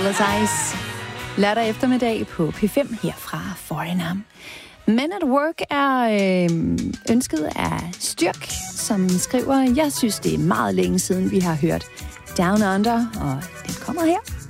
Ice. Lørdag eftermiddag på P5 her fra Foreigner. Men at Work er ønsket af Styrk, som skriver, jeg synes, det er meget længe siden, vi har hørt Down Under, og den kommer her.